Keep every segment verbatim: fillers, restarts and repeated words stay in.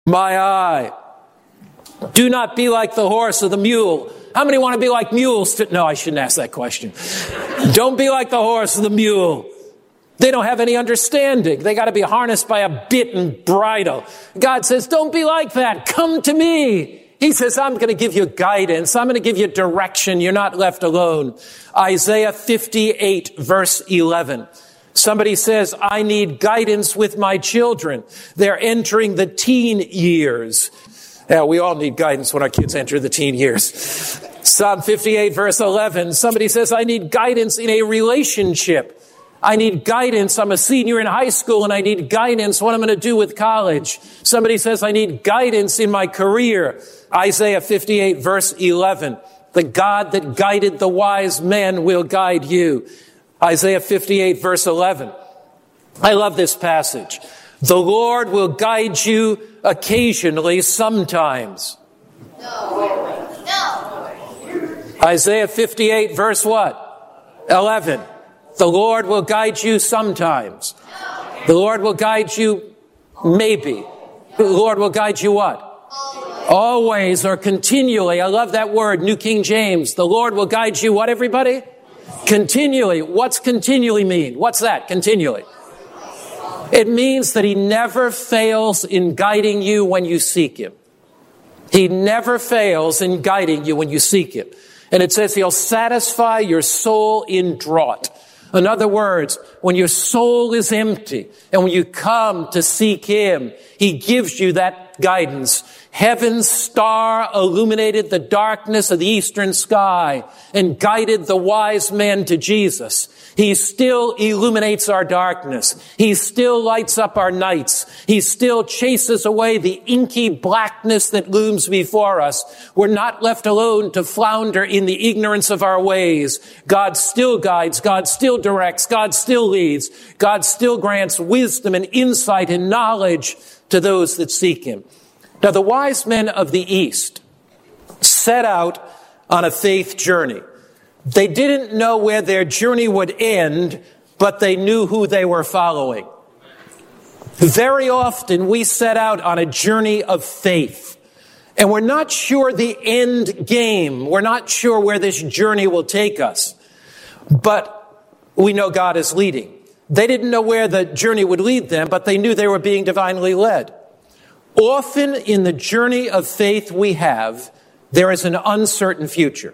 My eye. Do not be like the horse or the mule. How many want to be like mules? To- no, I shouldn't ask that question. Don't be like the horse or the mule. They don't have any understanding. They got to be harnessed by a bit and bridle. God says, don't be like that. Come to me. He says, I'm going to give you guidance. I'm going to give you direction. You're not left alone. Isaiah fifty-eight, verse eleven. Somebody says, I need guidance with my children. They're entering the teen years. Yeah, we all need guidance when our kids enter the teen years. Psalm fifty-eight, verse eleven. Somebody says, I need guidance in a relationship. I need guidance. I'm a senior in high school and I need guidance what I'm going to do with college. Somebody says, I need guidance in my career. Isaiah fifty-eight, verse eleven. The God that guided the wise men will guide you. Isaiah fifty-eight, verse eleven. I love this passage. The Lord will guide you occasionally, sometimes. No. No. Isaiah fifty-eight, verse what? eleven. The Lord will guide you sometimes. The Lord will guide you maybe. The Lord will guide you what? Always or continually. I love that word, New King James. The Lord will guide you what, everybody? Continually. What's continually mean? What's that, continually? It means that he never fails in guiding you when you seek him. He never fails in guiding you when you seek him. And it says he'll satisfy your soul in drought. In other words, when your soul is empty and when you come to seek him, he gives you that guidance. Heaven's star illuminated the darkness of the eastern sky and guided the wise men to Jesus. He still illuminates our darkness. He still lights up our nights. He still chases away the inky blackness that looms before us. We're not left alone to flounder in the ignorance of our ways. God still guides. God still directs. God still leads. God still grants wisdom and insight and knowledge to those that seek him. Now, the wise men of the East set out on a faith journey. They didn't know where their journey would end, but they knew who they were following. Very often we set out on a journey of faith, and we're not sure the end game. We're not sure where this journey will take us, but we know God is leading. They didn't know where the journey would lead them, but they knew they were being divinely led. Often in the journey of faith we have, there is an uncertain future.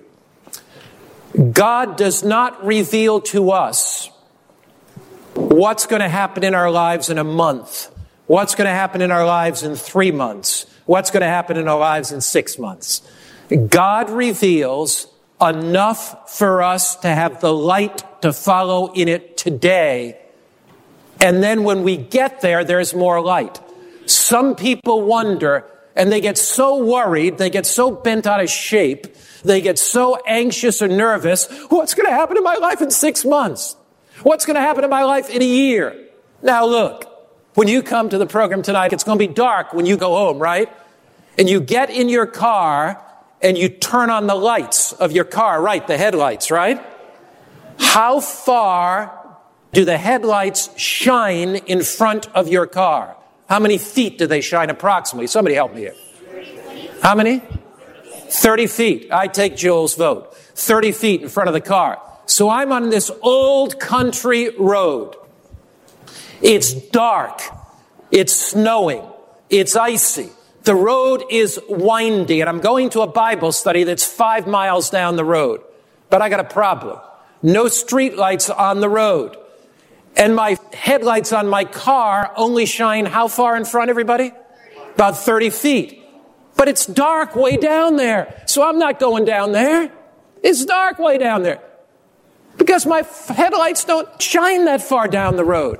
God does not reveal to us what's going to happen in our lives in a month, what's going to happen in our lives in three months, what's going to happen in our lives in six months. God reveals enough for us to have the light to follow in it today. And then when we get there, there's more light. Some people wonder, and they get so worried, they get so bent out of shape, they get so anxious or nervous. What's going to happen in my life in six months? What's going to happen in my life in a year? Now look, when you come to the program tonight, it's going to be dark when you go home, right? And you get in your car and you turn on the lights of your car, right? The headlights, right? How far do the headlights shine in front of your car? How many feet do they shine approximately? Somebody help me here. How many? thirty feet. I take Joel's vote. thirty feet in front of the car. So I'm on this old country road. It's dark. It's snowing. It's icy. The road is windy, and I'm going to a Bible study that's five miles down the road. But I got a problem. No street lights on the road. And my headlights on my car only shine how far in front, everybody? About thirty feet. But it's dark way down there. So I'm not going down there. It's dark way down there. Because my headlights don't shine that far down the road.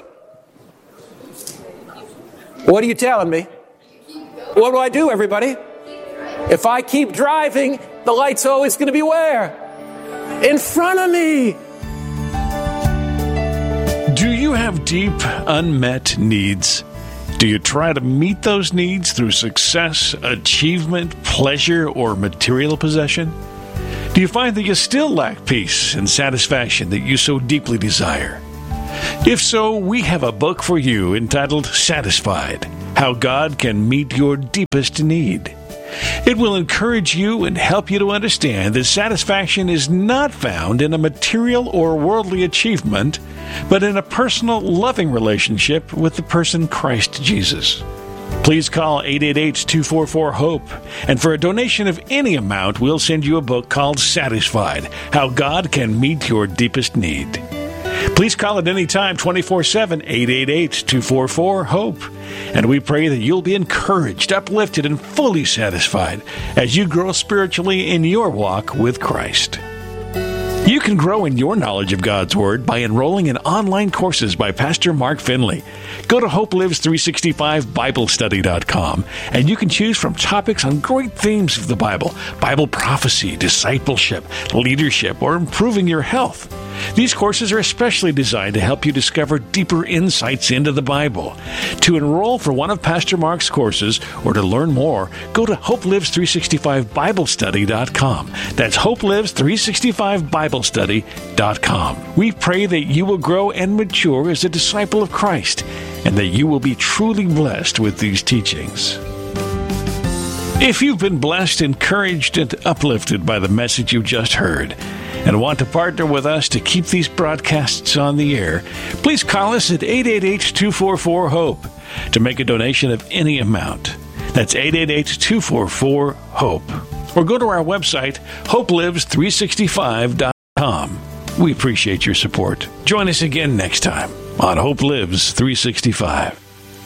What are you telling me? What do I do, everybody? If I keep driving, the light's always going to be where? In front of me. Do you have deep, unmet needs? Do you try to meet those needs through success, achievement, pleasure, or material possession? Do you find that you still lack peace and satisfaction that you so deeply desire? If so, we have a book for you entitled Satisfied, How God Can Meet Your Deepest Need. It will encourage you and help you to understand that satisfaction is not found in a material or worldly achievement, but in a personal, loving relationship with the person Christ Jesus. Please call eight eight eight, two four four, HOPE, and for a donation of any amount, we'll send you a book called Satisfied, How God Can Meet Your Deepest Need. Please call at any time, twenty-four seven, eight eight eight, two four four, HOPE. And we pray that you'll be encouraged, uplifted, and fully satisfied as you grow spiritually in your walk with Christ. You can grow in your knowledge of God's Word by enrolling in online courses by Pastor Mark Finley. Go to Hope Lives three sixty-five Bible Study dot com, and you can choose from topics on great themes of the Bible, Bible prophecy, discipleship, leadership, or improving your health. These courses are especially designed to help you discover deeper insights into the Bible. To enroll for one of Pastor Mark's courses or to learn more, go to Hope Lives three sixty-five Bible Study dot com. That's Hope Lives three sixty-five Bible Study dot com. We pray that you will grow and mature as a disciple of Christ and that you will be truly blessed with these teachings. If you've been blessed, encouraged, and uplifted by the message you just heard, and want to partner with us to keep these broadcasts on the air, please call us at eight eight eight, two four four, HOPE to make a donation of any amount. That's eight eight eight, two four four, HOPE. Or go to our website, Hope Lives three sixty-five dot com. We appreciate your support. Join us again next time on Hope Lives three sixty-five.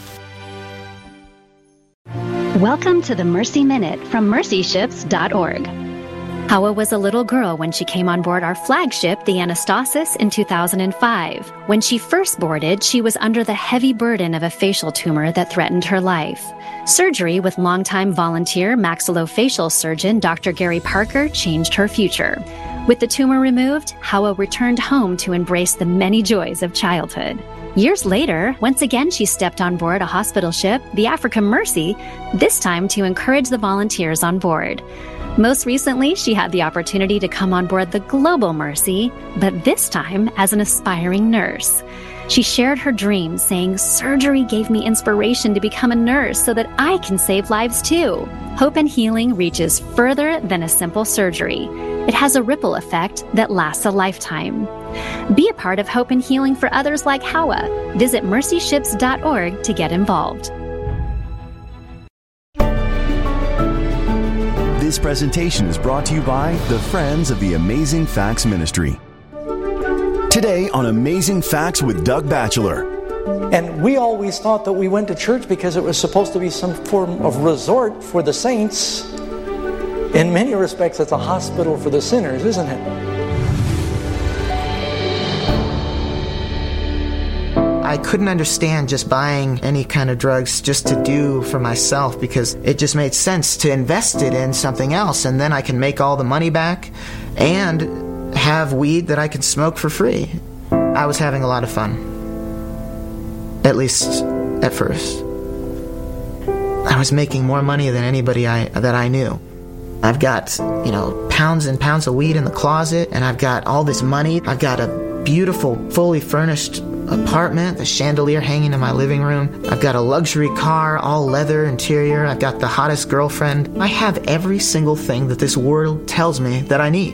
Welcome to the Mercy Minute from mercy ships dot org. Hawa was a little girl when she came on board our flagship, the Anastasis, in two thousand five. When she first boarded, she was under the heavy burden of a facial tumor that threatened her life. Surgery with longtime volunteer maxillofacial surgeon Doctor Gary Parker changed her future. With the tumor removed, Hawa returned home to embrace the many joys of childhood. Years later, once again she stepped on board a hospital ship, the Africa Mercy, this time to encourage the volunteers on board. Most recently, she had the opportunity to come on board the Global Mercy, but this time as an aspiring nurse. She shared her dreams, saying, "Surgery gave me inspiration to become a nurse so that I can save lives too." Hope and healing reaches further than a simple surgery. It has a ripple effect that lasts a lifetime. Be a part of hope and healing for others like Hawa. Visit mercy ships dot org to get involved. This presentation is brought to you by the Friends of the Amazing Facts Ministry. Today on Amazing Facts with Doug Batchelor. And we always thought that we went to church because it was supposed to be some form of resort for the saints. In many respects, it's a hospital for the sinners, isn't it? I couldn't understand just buying any kind of drugs just to do for myself, because it just made sense to invest it in something else, and then I can make all the money back and have weed that I can smoke for free. I was having a lot of fun, at least at first. I was making more money than anybody I, that I knew. I've got, you know, pounds and pounds of weed in the closet, and I've got all this money. I've got a beautiful, fully furnished apartment, the chandelier hanging in my living room. I've got a luxury car, all leather interior. I've got the hottest girlfriend. I have every single thing that this world tells me that I need.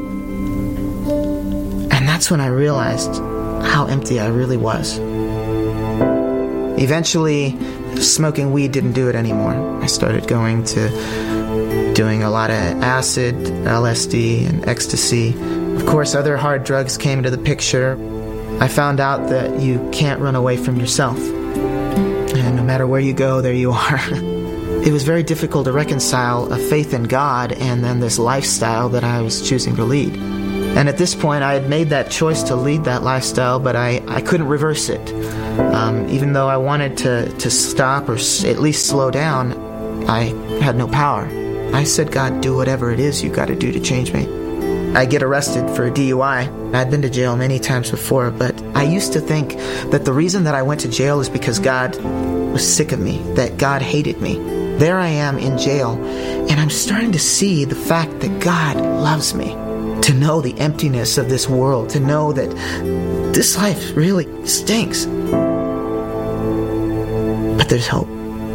And that's when I realized how empty I really was. Eventually, smoking weed didn't do it anymore. I started going to doing a lot of acid, L S D, and ecstasy. Of course, other hard drugs came into the picture. I found out that you can't run away from yourself. And no matter where you go, there you are. It was very difficult to reconcile a faith in God and then this lifestyle that I was choosing to lead. And at this point, I had made that choice to lead that lifestyle, but I, I couldn't reverse it. Um, even though I wanted to, to stop or s- at least slow down, I had no power. I said, "God, do whatever it is you got to do to change me." I get arrested for a D U I. I'd been to jail many times before, but I used to think that the reason that I went to jail is because God was sick of me, that God hated me. There I am in jail, and I'm starting to see the fact that God loves me. To know the emptiness of this world, to know that this life really stinks. But there's hope.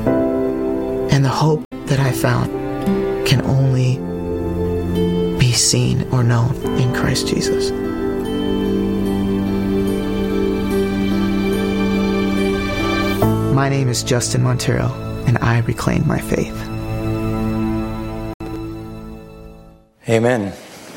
And the hope that I found can only be seen or known in Christ Jesus. My name is Justin Montero, and I reclaim my faith. Amen.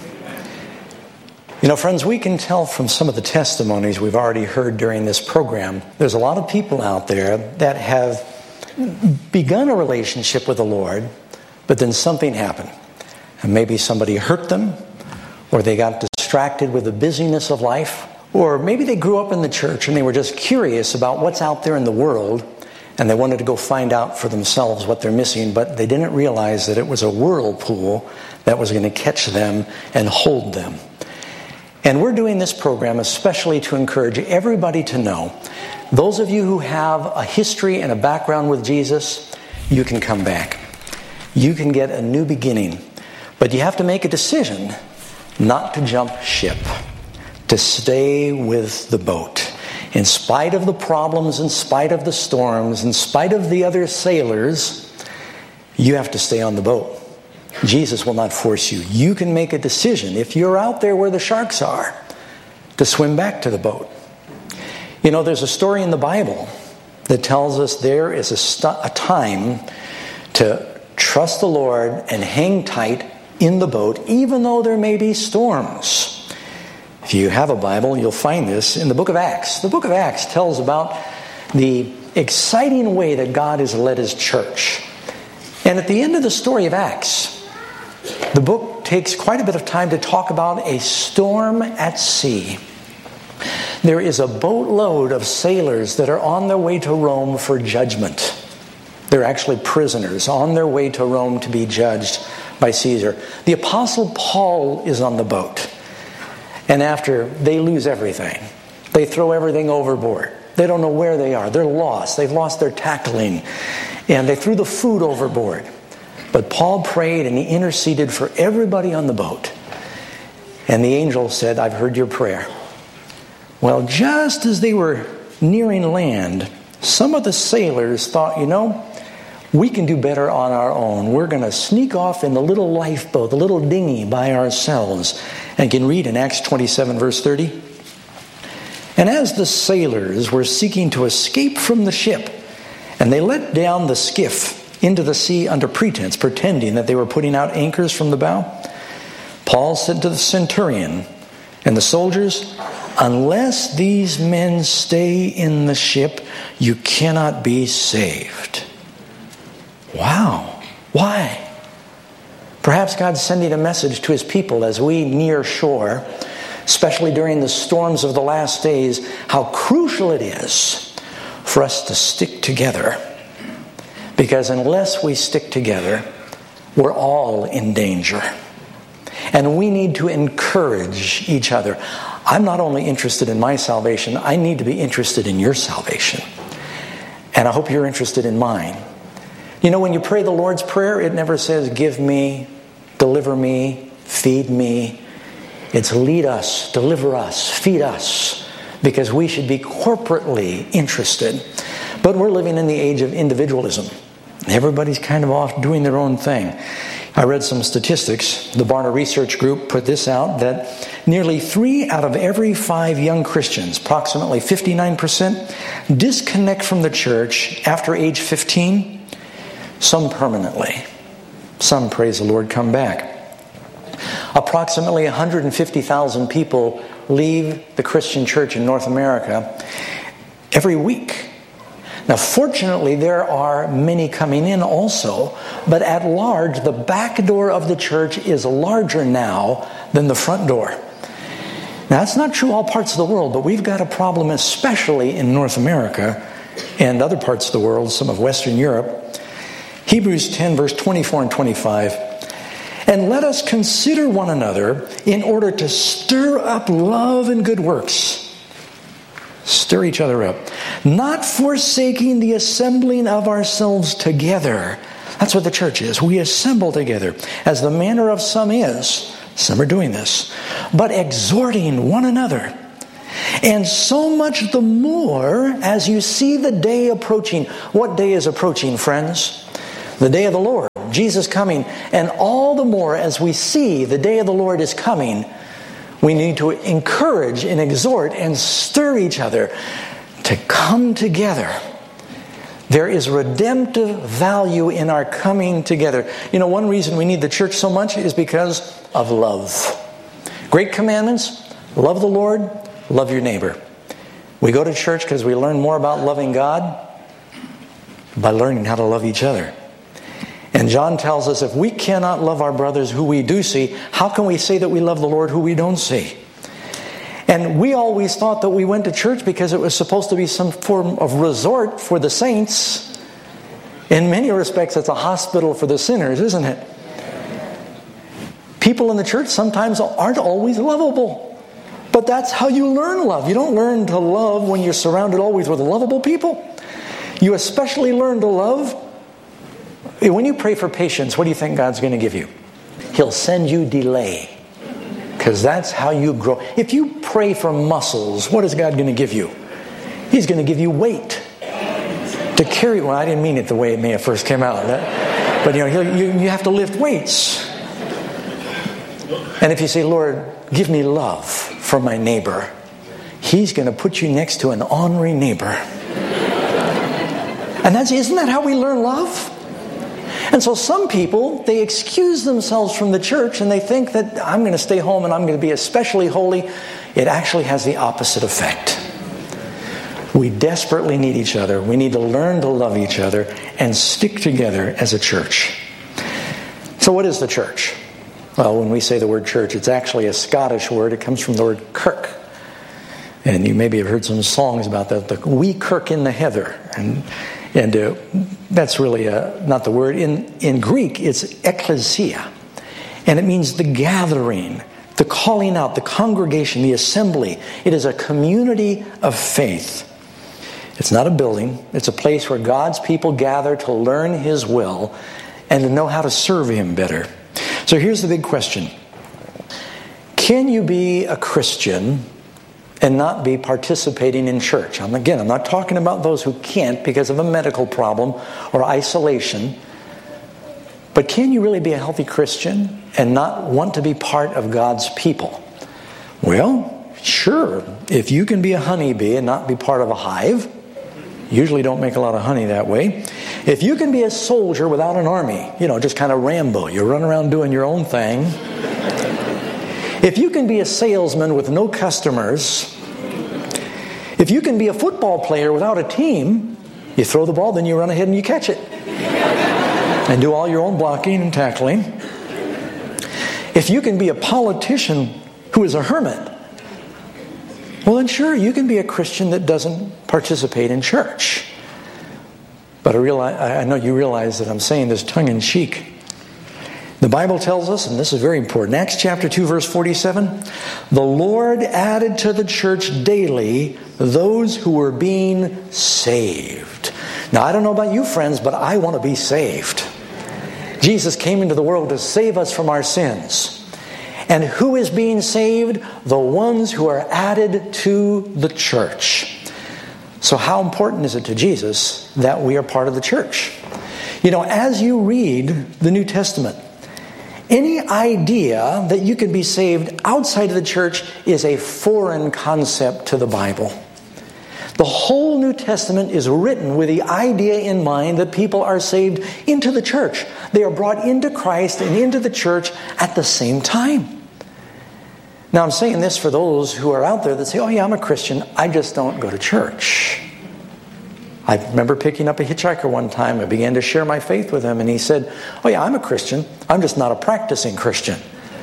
You know, friends, we can tell from some of the testimonies we've already heard during this program, there's a lot of people out there that have begun a relationship with the Lord, but then something happened. And maybe somebody hurt them, or they got distracted with the busyness of life, or maybe they grew up in the church and they were just curious about what's out there in the world, and they wanted to go find out for themselves what they're missing, but they didn't realize that it was a whirlpool that was going to catch them and hold them. And we're doing this program especially to encourage everybody to know, those of you who have a history and a background with Jesus, you can come back. You can get a new beginning. But you have to make a decision not to jump ship, to stay with the boat. In spite of the problems, in spite of the storms, in spite of the other sailors, you have to stay on the boat. Jesus will not force you. You can make a decision, if you're out there where the sharks are, to swim back to the boat. You know, there's a story in the Bible that tells us there is a, st- a time to trust the Lord and hang tight in the boat, even though there may be storms. If you have a Bible, you'll find this in the book of Acts. The book of Acts tells about the exciting way that God has led His church. And at the end of the story of Acts, the book takes quite a bit of time to talk about a storm at sea. There is a boatload of sailors that are on their way to Rome for judgment. They're actually prisoners on their way to Rome to be judged by Caesar. The Apostle Paul is on the boat. And after they lose everything, they throw everything overboard. They don't know where they are. They're lost. They've lost their tackling. And they threw the food overboard. But Paul prayed and he interceded for everybody on the boat. And the angel said, I've heard your prayer. Well, just as they were nearing land, some of the sailors thought, you know, we can do better on our own. We're going to sneak off in the little lifeboat, the little dinghy by ourselves. And you can read in Acts twenty-seven, verse thirty. And as the sailors were seeking to escape from the ship, and they let down the skiff into the sea under pretense, pretending that they were putting out anchors from the bow, Paul said to the centurion and the soldiers, unless these men stay in the ship, you cannot be saved. Wow. Why? Perhaps God's sending a message to His people as we near shore, especially during the storms of the last days, how crucial it is for us to stick together. Because unless we stick together, we're all in danger. And we need to encourage each other. I'm not only interested in my salvation, I need to be interested in your salvation. And I hope you're interested in mine. You know, when you pray the Lord's Prayer, it never says, give me, deliver me, feed me. It's lead us, deliver us, feed us. Because we should be corporately interested. But we're living in the age of individualism. Everybody's kind of off doing their own thing. I read some statistics. The Barna Research Group put this out, that nearly three out of every five young Christians, approximately fifty-nine percent, disconnect from the church after age fifteen. Some permanently. Some, praise the Lord, come back. Approximately one hundred fifty thousand people leave the Christian church in North America every week. Now, fortunately, there are many coming in also, but at large, the back door of the church is larger now than the front door. Now, that's not true all parts of the world, but we've got a problem, especially in North America and other parts of the world, some of Western Europe. Hebrews ten, verse twenty-four and twenty-five. And let us consider one another in order to stir up love and good works. Stir each other up. Not forsaking the assembling of ourselves together. That's what the church is. We assemble together, as the manner of some is. Some are doing this. But exhorting one another. And so much the more as you see the day approaching. What day is approaching, friends? The day of the Lord, Jesus coming. And all the more as we see the day of the Lord is coming, we need to encourage and exhort and stir each other to come together. There is redemptive value in our coming together. You know, one reason we need the church so much is because of love. Great commandments: love the Lord, love your neighbor. We go to church because we learn more about loving God by learning how to love each other. And John tells us if we cannot love our brothers who we do see, how can we say that we love the Lord who we don't see? And we always thought that we went to church because it was supposed to be some form of resort for the saints. In many respects, it's a hospital for the sinners, isn't it? People in the church sometimes aren't always lovable. But that's how you learn love. You don't learn to love when you're surrounded always with lovable people. You especially learn to love when you pray for patience. What do you think God's going to give you? He'll send you delay. Because that's how you grow. If you pray for muscles, what is God going to give you? He's going to give you weight to carry. Well, I didn't mean it the way it may have first came out. That, but you know, you, you have to lift weights. And if you say, Lord, give me love for my neighbor, He's going to put you next to an ornery neighbor. And that's, isn't that how we learn love? And so some people, they excuse themselves from the church and they think that I'm going to stay home and I'm going to be especially holy. It actually has the opposite effect. We desperately need each other. We need to learn to love each other and stick together as a church. So what is the church? Well, when we say the word church, it's actually a Scottish word. It comes from the word kirk. And you maybe have heard some songs about that. The wee kirk in the heather. And And uh, that's really uh, not the word. In, in Greek, it's ekklesia. And it means the gathering, the calling out, the congregation, the assembly. It is a community of faith. It's not a building. It's a place where God's people gather to learn His will and to know how to serve Him better. So here's the big question. Can you be a Christian and not be participating in church? I'm, again, I'm not talking about those who can't because of a medical problem or isolation. But can you really be a healthy Christian and not want to be part of God's people? Well, sure. If you can be a honeybee and not be part of a hive, usually don't make a lot of honey that way. If you can be a soldier without an army, you know, just kind of Rambo, you run around doing your own thing. If you can be a salesman with no customers, if you can be a football player without a team, you throw the ball, then you run ahead and you catch it. And do all your own blocking and tackling. If you can be a politician who is a hermit, well then sure, you can be a Christian that doesn't participate in church. But I, realize, I know you realize that I'm saying this tongue-in-cheek. The Bible tells us, and this is very important, Acts chapter two, verse forty-seven, the Lord added to the church daily those who were being saved. Now, I don't know about you, friends, but I want to be saved. Jesus came into the world to save us from our sins. And who is being saved? The ones who are added to the church. So how important is it to Jesus that we are part of the church? You know, as you read the New Testament, any idea that you can be saved outside of the church is a foreign concept to the Bible. The whole New Testament is written with the idea in mind that people are saved into the church. They are brought into Christ and into the church at the same time. Now, I'm saying this for those who are out there that say, oh yeah, I'm a Christian, I just don't go to church. I remember picking up a hitchhiker one time. I began to share my faith with him, and he said, oh yeah, I'm a Christian. I'm just not a practicing Christian.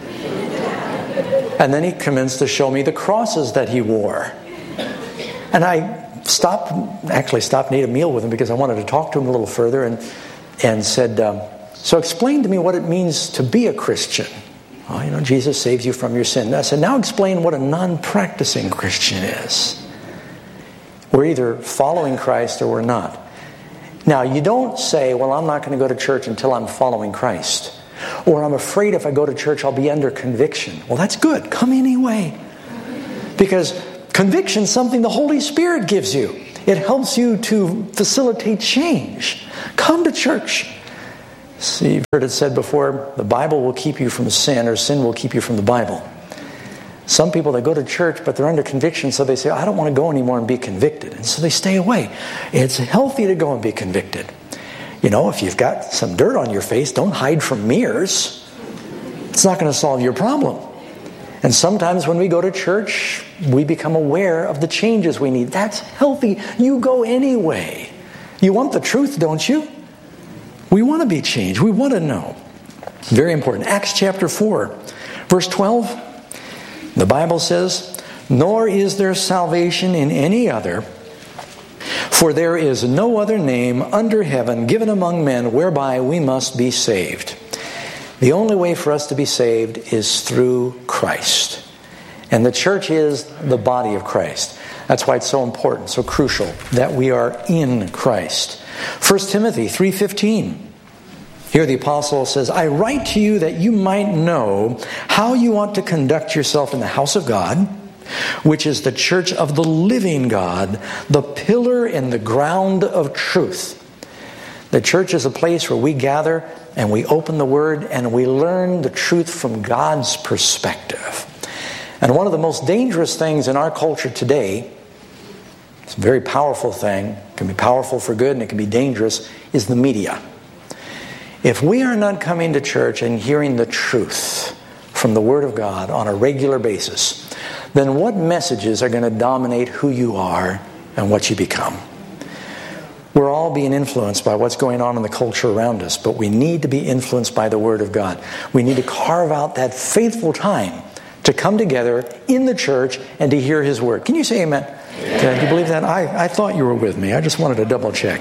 And then he commenced to show me the crosses that he wore. And I stopped, actually stopped and ate a meal with him because I wanted to talk to him a little further, and, and said, um, so explain to me what it means to be a Christian. Oh, you know, Jesus saves you from your sin. I said, now explain what a non-practicing Christian is. We're either following Christ or we're not. Now, you don't say, well, I'm not going to go to church until I'm following Christ. Or I'm afraid if I go to church, I'll be under conviction. Well, that's good. Come anyway. Because conviction is something the Holy Spirit gives you. It helps you to facilitate change. Come to church. See, you've heard it said before, the Bible will keep you from sin, or sin will keep you from the Bible. Some people, they go to church, but they're under conviction, so they say, I don't want to go anymore and be convicted. And so they stay away. It's healthy to go and be convicted. You know, if you've got some dirt on your face, don't hide from mirrors. It's not going to solve your problem. And sometimes when we go to church, we become aware of the changes we need. That's healthy. You go anyway. You want the truth, don't you? We want to be changed. We want to know. Very important. Acts chapter four, verse twelve. The Bible says, nor is there salvation in any other, for there is no other name under heaven given among men whereby we must be saved. The only way for us to be saved is through Christ. And the church is the body of Christ. That's why it's so important, so crucial, that we are in Christ. First Timothy three fifteen. Here the apostle says, I write to you that you might know how you ought to conduct yourself in the house of God, which is the church of the living God, the pillar and the ground of truth. The church is a place where we gather and we open the Word and we learn the truth from God's perspective. And one of the most dangerous things in our culture today, it's a very powerful thing, it can be powerful for good and it can be dangerous, is the media. If we are not coming to church and hearing the truth from the Word of God on a regular basis, then what messages are going to dominate who you are and what you become? We're all being influenced by what's going on in the culture around us, but we need to be influenced by the Word of God. We need to carve out that faithful time to come together in the church and to hear His Word. Can you say amen? Amen. Do you believe that? I, I thought you were with me. I just wanted to double check.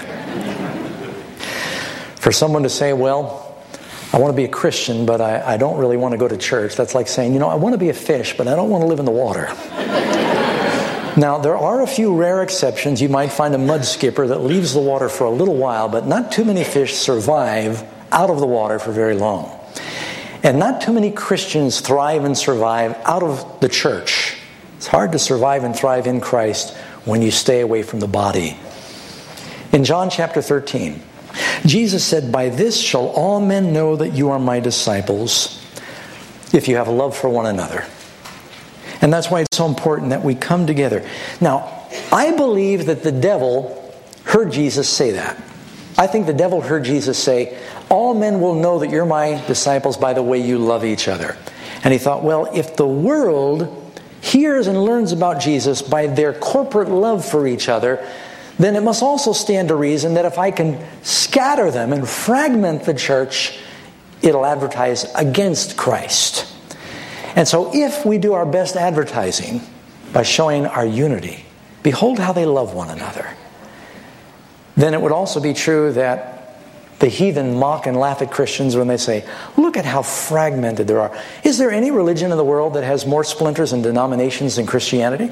For someone to say, well, I want to be a Christian, but I, I don't really want to go to church. That's like saying, you know, I want to be a fish, but I don't want to live in the water. Now, there are a few rare exceptions. You might find a mud skipper that leaves the water for a little while, but not too many fish survive out of the water for very long. And not too many Christians thrive and survive out of the church. It's hard to survive and thrive in Christ when you stay away from the body. In John chapter thirteen, Jesus said, by this shall all men know that you are my disciples, if you have love for one another. And that's why it's so important that we come together. Now, I believe that the devil heard Jesus say that. I think the devil heard Jesus say, all men will know that you're my disciples by the way you love each other. And he thought, well, if the world hears and learns about Jesus by their corporate love for each other, then it must also stand to reason that if I can scatter them and fragment the church, it'll advertise against Christ. And so if we do our best advertising by showing our unity, behold how they love one another, then it would also be true that the heathen mock and laugh at Christians when they say, look at how fragmented there are. Is there any religion in the world that has more splinters and denominations than Christianity?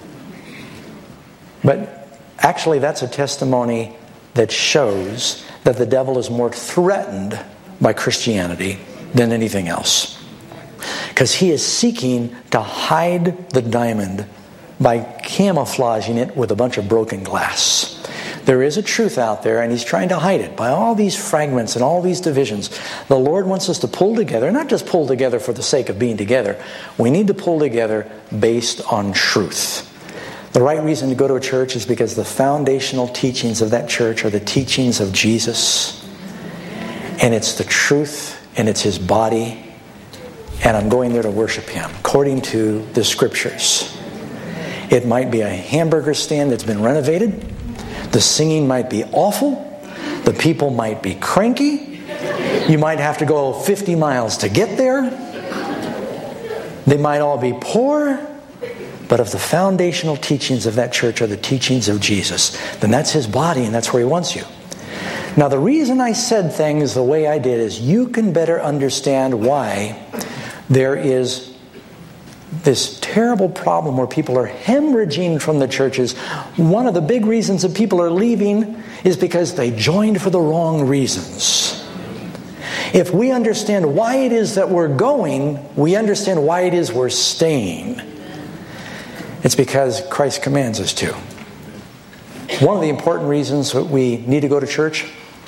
But actually, that's a testimony that shows that the devil is more threatened by Christianity than anything else. Because he is seeking to hide the diamond by camouflaging it with a bunch of broken glass. There is a truth out there, and he's trying to hide it by all these fragments and all these divisions. The Lord wants us to pull together, not just pull together for the sake of being together. We need to pull together based on truth. The right reason to go to a church is because the foundational teachings of that church are the teachings of Jesus. And it's the truth, and it's His body. And I'm going there to worship Him according to the Scriptures. It might be a hamburger stand that's been renovated. The singing might be awful. The people might be cranky. You might have to go fifty miles to get there. They might all be poor. But if the foundational teachings of that church are the teachings of Jesus, then that's His body and that's where He wants you. Now, the reason I said things the way I did is you can better understand why there is this terrible problem where people are hemorrhaging from the churches. One of the big reasons that people are leaving is because they joined for the wrong reasons. If we understand why it is that we're going, we understand why it is we're staying. It's because Christ commands us to. One of the important reasons that we need to go to church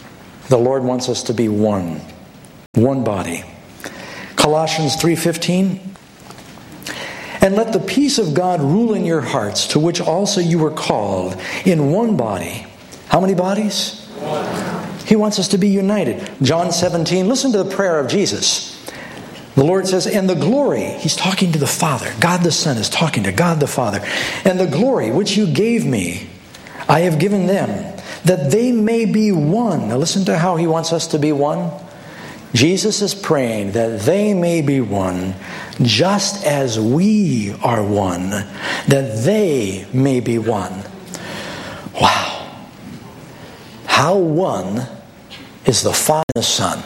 The Lord wants us to be one. One body. Colossians three fifteen. And let the peace of God rule in your hearts, to which also you were called, in one body. How many bodies? One. He wants us to be united. John seventeen, listen to the prayer of Jesus. The Lord says, and the glory, He's talking to the Father. God the Son is talking to God the Father. And the glory which you gave me, I have given them, that they may be one. Now listen to how He wants us to be one. Jesus is praying that they may be one, just as we are one, that they may be one. Wow. How one is the Father and the Son.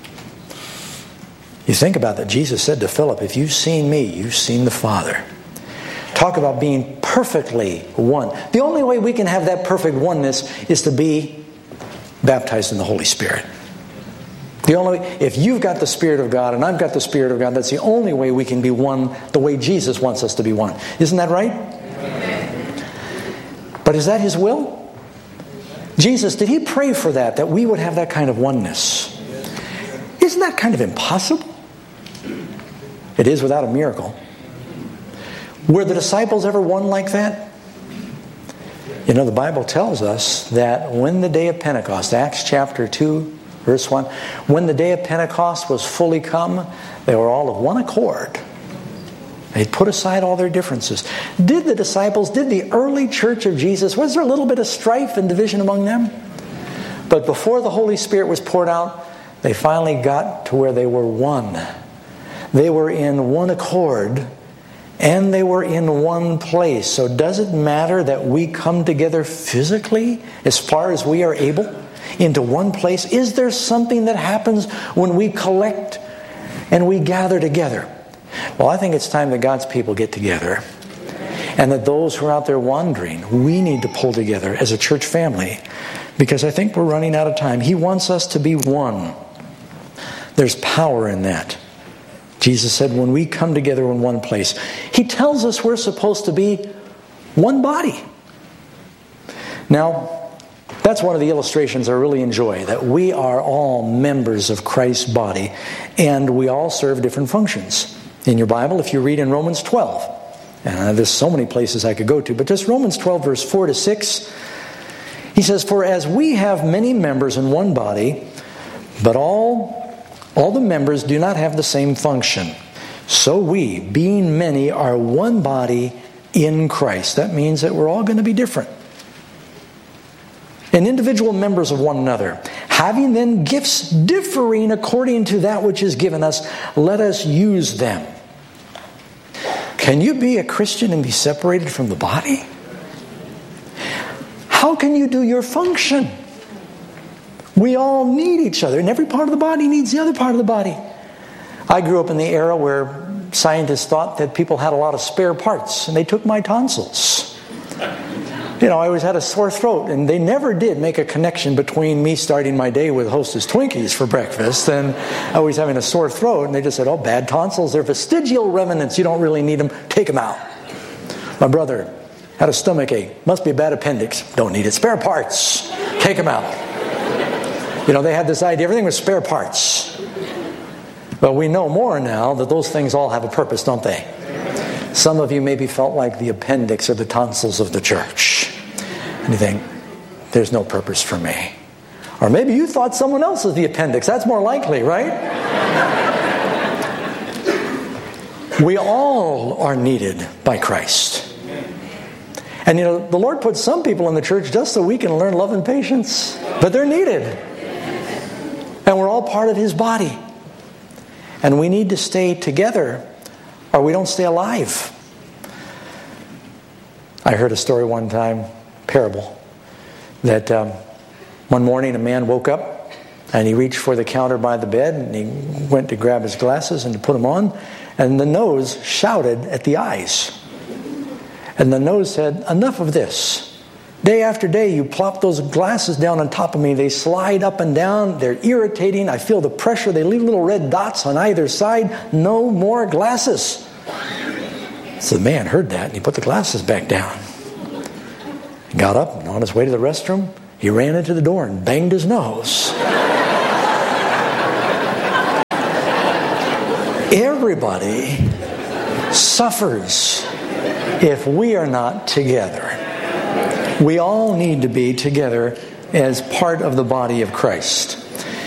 You think about that. Jesus said to Philip, if you've seen me, you've seen the Father. Talk about being perfectly one. The only way we can have that perfect oneness is to be baptized in the Holy Spirit. The only way, if you've got the Spirit of God and I've got the Spirit of God, that's the only way we can be one the way Jesus wants us to be one. Isn't that right? Amen. But is that His will? Jesus, did He pray for that, that we would have that kind of oneness? Isn't that kind of impossible? It is without a miracle. Were the disciples ever one like that? You know, the Bible tells us that when the day of Pentecost, Acts chapter two, verse one, when the day of Pentecost was fully come, they were all of one accord. They put aside all their differences. Did the disciples, did the early church of Jesus, was there a little bit of strife and division among them? But before the Holy Spirit was poured out, they finally got to where they were one. They were in one accord, and they were in one place. So does it matter that we come together physically as far as we are able? Into one place? Is there something that happens when we collect and we gather together? Well, I think it's time that God's people get together, and that those who are out there wandering, we need to pull together as a church family, because I think we're running out of time. He wants us to be one. There's power in that. Jesus said when we come together in one place, He tells us we're supposed to be one body. Now, that's one of the illustrations I really enjoy, that we are all members of Christ's body, and we all serve different functions. In your Bible, if you read in Romans twelve, and there's so many places I could go to, but just Romans twelve, verse four to six, he says, for as we have many members in one body, but all, all the members do not have the same function, so we, being many, are one body in Christ. That means that we're all going to be different. And individual members of one another, having then gifts differing according to that which is given us, let us use them. Can you be a Christian and be separated from the body? How can you do your function? We all need each other, and every part of the body needs the other part of the body. I grew up in the era where scientists thought that people had a lot of spare parts, and they took my tonsils. You know, I always had a sore throat, and they never did make a connection between me starting my day with Hostess Twinkies for breakfast and always having a sore throat. And they just said, oh, bad tonsils, they're vestigial remnants. You don't really need them. Take them out. My brother had a stomach ache. Must be a bad appendix. Don't need it. Spare parts. Take them out. You know, they had this idea, everything was spare parts. But we know more now that those things all have a purpose, don't they? Some of you maybe felt like the appendix or the tonsils of the church. And you think, there's no purpose for me. Or maybe you thought someone else was the appendix. That's more likely, right? We all are needed by Christ. And you know, the Lord put some people in the church just so we can learn love and patience. But they're needed. And we're all part of His body. And we need to stay together, or we don't stay alive. I heard a story one time, parable, that um, one morning a man woke up and he reached for the counter by the bed and he went to grab his glasses and to put them on, and the nose shouted at the eyes. And the nose said, enough of this. Day after day you plop those glasses down on top of me. They slide up and down. They're irritating. I feel the pressure. They leave little red dots on either side. No more glasses. So the man heard that and he put the glasses back down. He got up and on his way to the restroom, he ran into the door and banged his nose. Everybody suffers if we are not together. We all need to be together as part of the body of Christ.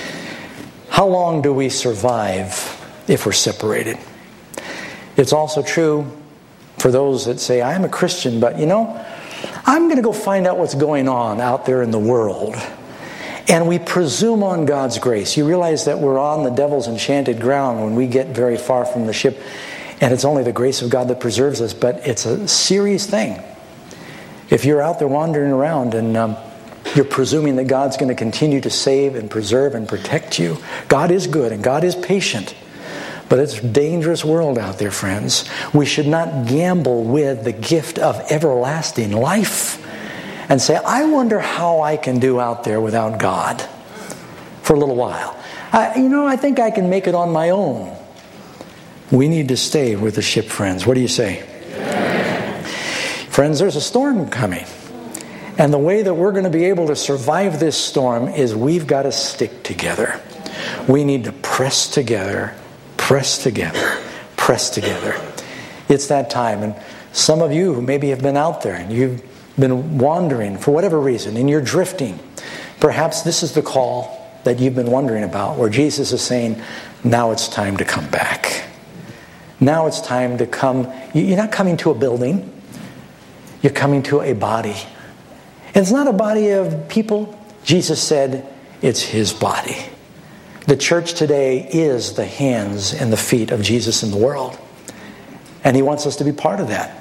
How long do we survive if we're separated? It's also true for those that say, I'm a Christian, but you know, I'm going to go find out what's going on out there in the world. And we presume on God's grace. You realize that we're on the devil's enchanted ground when we get very far from the ship. And it's only the grace of God that preserves us. But it's a serious thing. If you're out there wandering around and um, you're presuming that God's going to continue to save and preserve and protect you. God is good and God is patient. But it's a dangerous world out there, friends. We should not gamble with the gift of everlasting life and say, I wonder how I can do out there without God for a little while. I, you know, I think I can make it on my own. We need to stay with the ship, friends. What do you say? Yeah. Friends, there's a storm coming. And the way that we're going to be able to survive this storm is we've got to stick together. We need to press together, press together, press together. It's that time. And some of you who maybe have been out there and you've been wandering for whatever reason and you're drifting. Perhaps this is the call that you've been wondering about, where Jesus is saying, now it's time to come back. Now it's time to come. You're not coming to a building. You're coming to a body. And it's not a body of people. Jesus said it's His body. The church today is the hands and the feet of Jesus in the world. And He wants us to be part of that.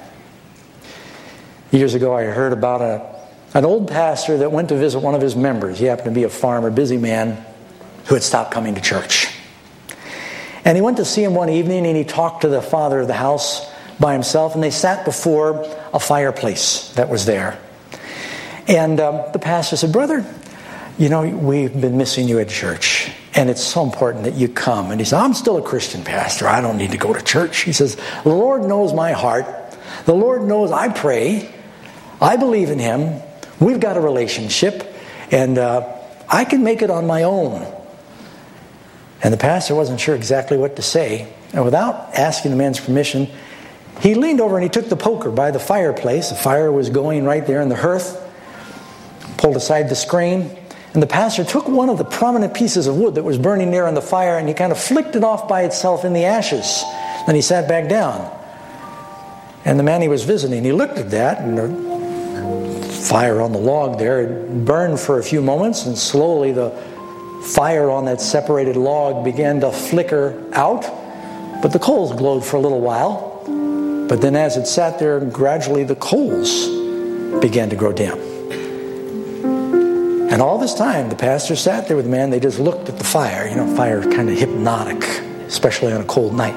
Years ago, I heard about a, an old pastor that went to visit one of his members. He happened to be a farmer, busy man, who had stopped coming to church. And he went to see him one evening, and he talked to the father of the house by himself, and they sat before a fireplace that was there. And um, the pastor said, brother, you know, we've been missing you at church, and it's so important that you come. And he said, I'm still a Christian, pastor. I don't need to go to church. He says, the Lord knows my heart. The Lord knows I pray. I believe in Him. We've got a relationship, and uh, I can make it on my own. And the pastor wasn't sure exactly what to say. And without asking the man's permission, he leaned over and he took the poker by the fireplace. The fire was going right there in the hearth. Pulled aside the screen. And the pastor took one of the prominent pieces of wood that was burning there on the fire, and he kind of flicked it off by itself in the ashes. Then he sat back down. And the man he was visiting, he looked at that, and the fire on the log there it burned for a few moments, and slowly the fire on that separated log began to flicker out. But the coals glowed for a little while. But then as it sat there, gradually the coals began to grow dim. And all this time, the pastor sat there with the man. They just looked at the fire. You know, fire is kind of hypnotic, especially on a cold night.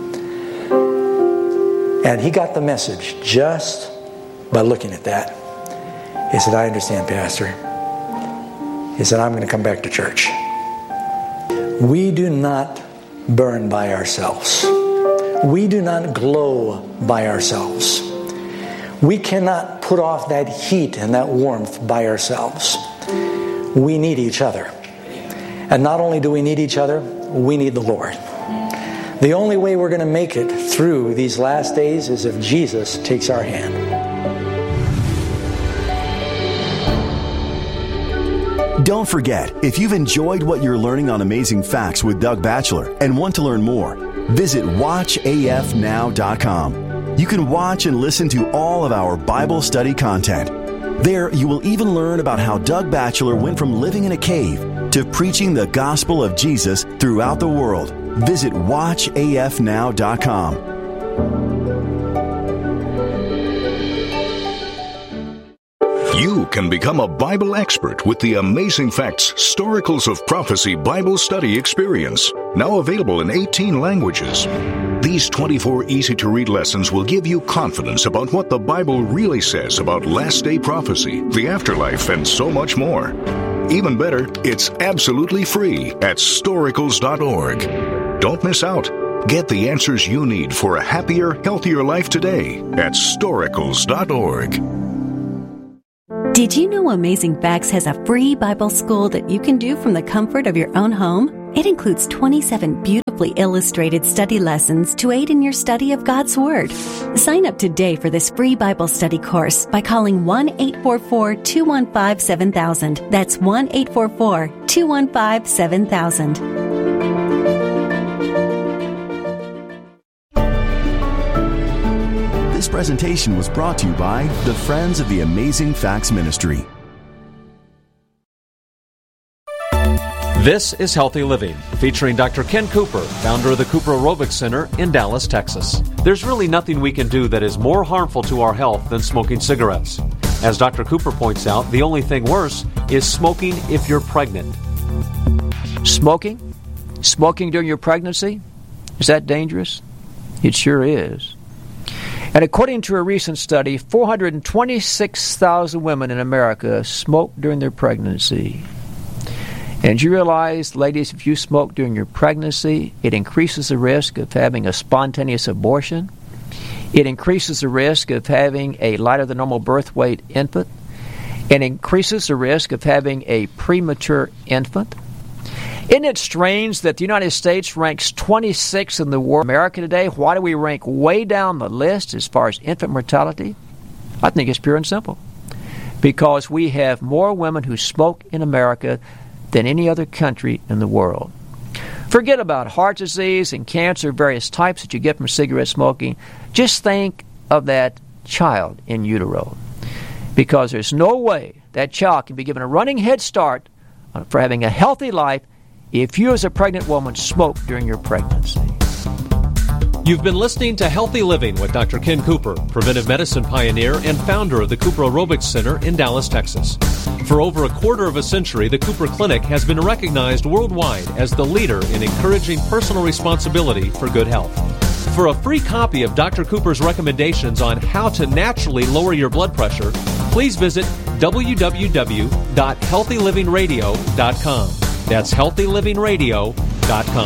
And he got the message just by looking at that. He said, I understand, Pastor. He said, I'm going to come back to church. We do not burn by ourselves. We do not glow by ourselves. We cannot put off that heat and that warmth by ourselves. We need each other. And not only do we need each other, we need the Lord. The only way we're going to make it through these last days is if Jesus takes our hand. Don't forget, if you've enjoyed what you're learning on Amazing Facts with Doug Batchelor and want to learn more, visit watch A F now dot com. You can watch and listen to all of our Bible study content. There, you will even learn about how Doug Batchelor went from living in a cave to preaching the gospel of Jesus throughout the world. Visit watch A F now dot com. You can become a Bible expert with the Amazing Facts Storicals of Prophecy Bible Study Experience, now available in eighteen languages. These twenty-four easy-to-read lessons will give you confidence about what the Bible really says about last-day prophecy, the afterlife, and so much more. Even better, it's absolutely free at storicals dot org. Don't miss out. Get the answers you need for a happier, healthier life today at storicals dot org. Did you know Amazing Facts has a free Bible school that you can do from the comfort of your own home? It includes twenty-seven beautifully illustrated study lessons to aid in your study of God's Word. Sign up today for this free Bible study course by calling one eight four four, two one five, seven thousand. That's one eight four four, two one five, seven thousand. This presentation was brought to you by the Friends of the Amazing Facts Ministry. This is Healthy Living, featuring Doctor Ken Cooper, founder of the Cooper Aerobics Center in Dallas, Texas. There's really nothing we can do that is more harmful to our health than smoking cigarettes. As Doctor Cooper points out, the only thing worse is smoking if you're pregnant. Smoking? Smoking during your pregnancy? Is that dangerous? It sure is. And according to a recent study, four hundred twenty-six thousand women in America smoked during their pregnancy. And you realize, ladies, if you smoke during your pregnancy, it increases the risk of having a spontaneous abortion. It increases the risk of having a lighter than normal birth weight infant. It increases the risk of having a premature infant. Isn't it strange that the United States ranks twenty-sixth in the world? America today, why do we rank way down the list as far as infant mortality? I think it's pure and simple. Because we have more women who smoke in America than any other country in the world. Forget about heart disease and cancer, various types that you get from cigarette smoking. Just think of that child in utero. Because there's no way that child can be given a running head start for having a healthy life if you as a pregnant woman smoke during your pregnancy. You've been listening to Healthy Living with Doctor Ken Cooper, preventive medicine pioneer and founder of the Cooper Aerobics Center in Dallas, Texas. For over a quarter of a century, the Cooper Clinic has been recognized worldwide as the leader in encouraging personal responsibility for good health. For a free copy of Doctor Cooper's recommendations on how to naturally lower your blood pressure, please visit w w w dot healthy living radio dot com. That's healthy living radio dot com.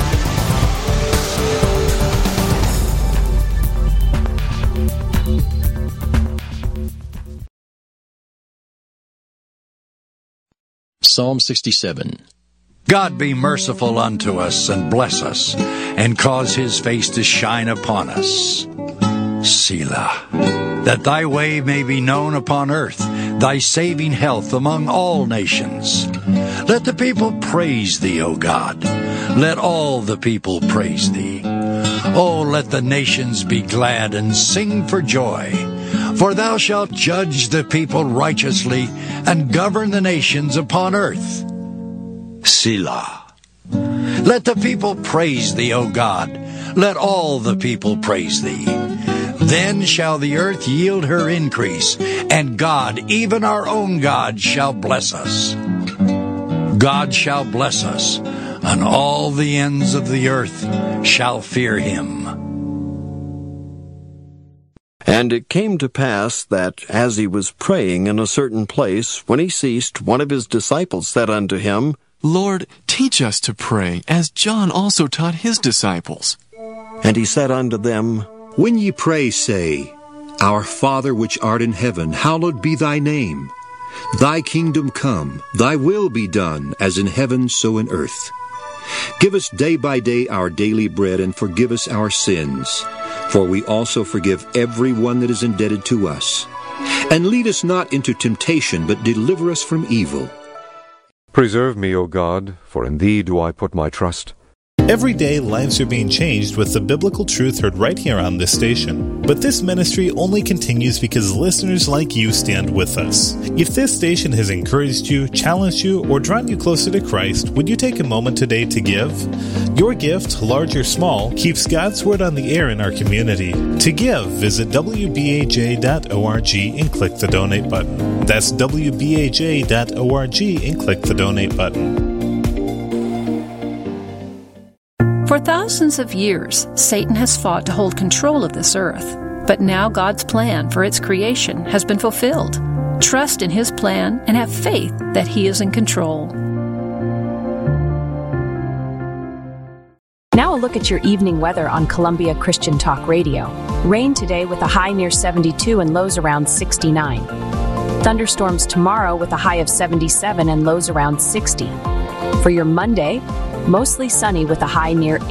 Psalm sixty-seven. God be merciful unto us and bless us, and cause his face to shine upon us. Selah. That thy way may be known upon earth, thy saving health among all nations. Let the people praise thee, O God. Let all the people praise thee. O let the nations be glad and sing for joy. For thou shalt judge the people righteously and govern the nations upon earth. Selah. Let the people praise thee, O God. Let all the people praise thee. Then shall the earth yield her increase, and God, even our own God, shall bless us. God shall bless us, and all the ends of the earth shall fear him. And it came to pass that, as he was praying in a certain place, when he ceased, one of his disciples said unto him, Lord, teach us to pray, as John also taught his disciples. And he said unto them, When ye pray, say, Our Father which art in heaven, hallowed be thy name. Thy kingdom come, thy will be done, as in heaven so in earth. Give us day by day our daily bread, and forgive us our sins, for we also forgive every one that is indebted to us. And lead us not into temptation, but deliver us from evil. Preserve me, O God, for in thee do I put my trust. Every day, lives are being changed with the biblical truth heard right here on this station. But this ministry only continues because listeners like you stand with us. If this station has encouraged you, challenged you, or drawn you closer to Christ, would you take a moment today to give? Your gift, large or small, keeps God's Word on the air in our community. To give, visit w b a j dot org and click the donate button. That's w b a j dot org and click the donate button. For thousands of years, Satan has fought to hold control of this earth. But now God's plan for its creation has been fulfilled. Trust in his plan and have faith that he is in control. Now a look at your evening weather on Columbia Christian Talk Radio. Rain today with a high near seventy-two and lows around sixty-nine. Thunderstorms tomorrow with a high of seventy-seven and lows around sixty. For your Monday, Mostly sunny with a high near